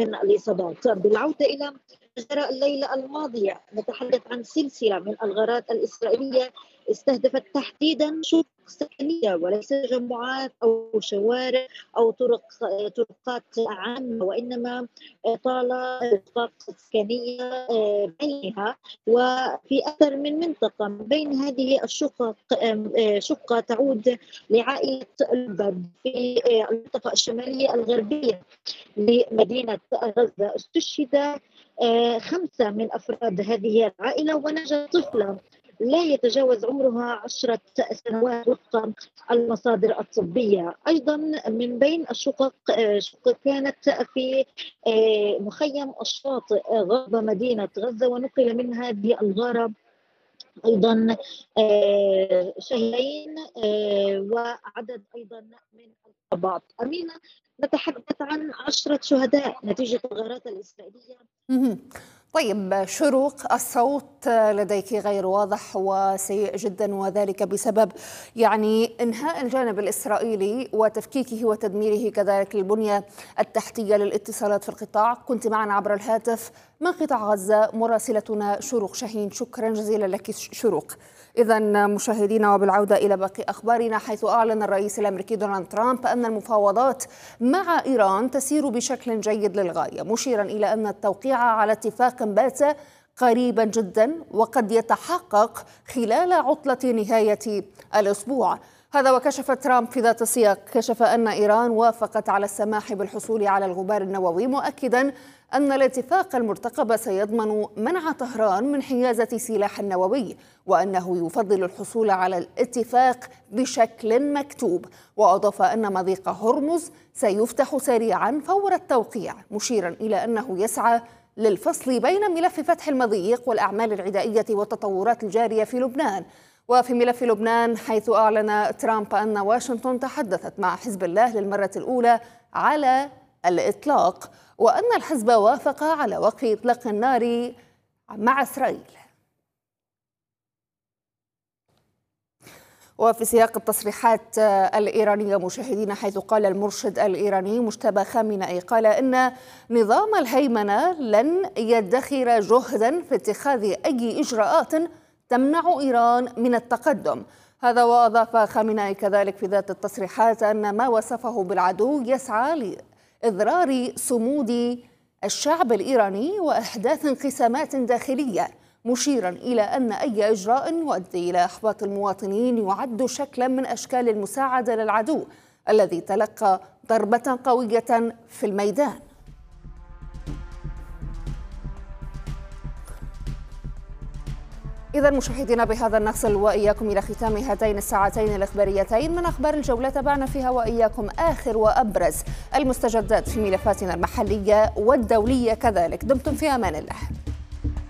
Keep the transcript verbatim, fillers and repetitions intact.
من الإصابات. بالعودة إلى ما جرى الليلة الماضية، نتحدث عن سلسلة من الغارات الإسرائيلية استهدفت تحديدا شقق سكنية وليس تجمعات أو شوارع أو طرق طرقات عامة، وإنما طال طرقات سكنية بعينها. وفي أكثر من منطقة، من بين هذه الشقق شقة تعود لعائلة البرد في المنطقة الشمالية الغربية لمدينة غزة. استشهد خمسة من أفراد هذه العائلة ونجا طفلة لا يتجاوز عمرها عشرة سنوات وفق المصادر الطبية. أيضا من بين الشقق شقة كانت في مخيم الشاطئ غرب مدينة غزة، ونقل من هذه الغارة أيضا شهيدين وعدد أيضا من الإصابات. أمينة، نتحدث عن عشرة شهداء نتيجة الغارات الإسرائيلية. طيب شروق، الصوت لديك غير واضح وسيء جدا، وذلك بسبب يعني انهاء الجانب الاسرائيلي وتفكيكه وتدميره كذلك للبنيه التحتيه للاتصالات في القطاع. كنت معنا عبر الهاتف من قطاع غزه مراسلتنا شروق شاهين، شكرا جزيلا لك شروق. إذا مشاهدينا، وبالعودة إلى باقي أخبارنا، حيث أعلن الرئيس الأمريكي دونالد ترامب أن المفاوضات مع إيران تسير بشكل جيد للغاية، مشيرا إلى أن التوقيع على اتفاق بات قريبا جدا وقد يتحقق خلال عطلة نهاية الأسبوع. هذا وكشف ترامب في ذات السياق، كشف أن إيران وافقت على السماح بالحصول على الغبار النووي، مؤكدا أن الاتفاق المرتقب سيضمن منع طهران من حيازة سلاح نووي، وأنه يفضل الحصول على الاتفاق بشكل مكتوب. وأضاف أن مضيق هرمز سيفتح سريعا فور التوقيع، مشيرا إلى أنه يسعى للفصل بين ملف فتح المضيق والأعمال العدائية والتطورات الجارية في لبنان. وفي ملف لبنان، حيث أعلن ترامب أن واشنطن تحدثت مع حزب الله للمرة الأولى على الإطلاق، وأن الحزب وافق على وقف إطلاق النار مع إسرائيل. وفي سياق التصريحات الإيرانية مشاهدين، حيث قال المرشد الإيراني مجتبى خامنئي، قال إن نظام الهيمنة لن يدخر جهدا في اتخاذ أي إجراءات تمنع إيران من التقدم. هذا وأضاف خامنئي كذلك في ذات التصريحات أن ما وصفه بالعدو يسعى لإضرار صمود الشعب الإيراني وإحداث انقسامات داخلية، مشيرا إلى أن أي إجراء يؤدي إلى إحباط المواطنين يعد شكلا من أشكال المساعدة للعدو الذي تلقى ضربة قوية في الميدان. إذا مشاهدينا، بهذا نصل وإياكم إلى ختام هاتين الساعتين الإخباريتين من أخبار الجولة. تابعنا فيها وإياكم آخر وأبرز المستجدات في ملفاتنا المحلية والدولية كذلك. دمتم في أمان الله.